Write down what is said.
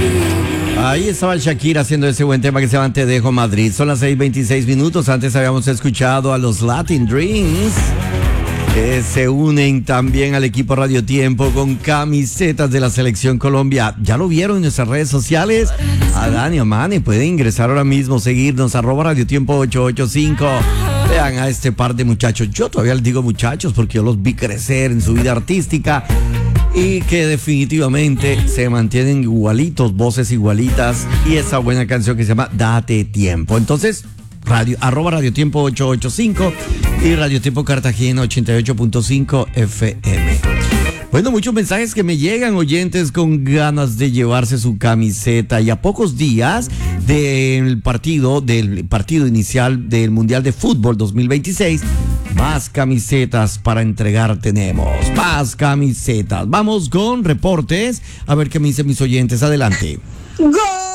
Ahí estaba Shakira haciendo ese buen tema que se llama Te Dejo Madrid. Son las 6:26. Antes habíamos escuchado a los Latin Dreams, que se unen también al equipo Radio Tiempo con camisetas de la Selección Colombia. ¿Ya lo vieron en nuestras redes sociales? A Dani Omani, pueden ingresar ahora mismo, seguirnos, @Radio Tiempo 885. Vean a este par de muchachos. Yo todavía les digo muchachos porque yo los vi crecer en su vida artística y que definitivamente se mantienen igualitos, voces igualitas, y esa buena canción que se llama Date Tiempo. Entonces, @Radio Tiempo 885 y Radio Tiempo Cartagena 88.5 FM. Bueno, muchos mensajes que me llegan, oyentes con ganas de llevarse su camiseta, y a pocos días del partido inicial del Mundial de Fútbol 2026, más camisetas para entregar tenemos, más camisetas. Vamos con reportes, a ver qué me dicen mis oyentes. Adelante. ¡Gol!